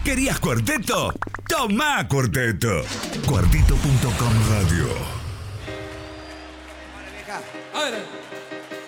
¿Querías cuarteto? ¡Tomá cuarteto! Cuartito.com Radio. A ver.